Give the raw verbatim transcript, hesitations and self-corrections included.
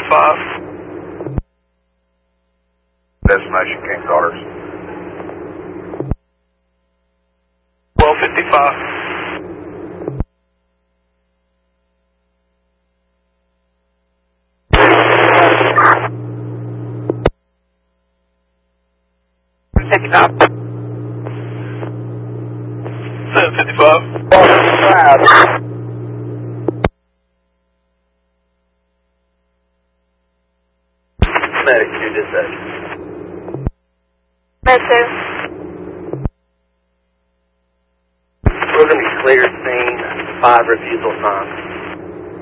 five. Destination King Daughters. twelve fifty-five. Taking off. seven fifty-five. Medic two dispatch. Med two. We're going to be cleared scene, five refusal signs.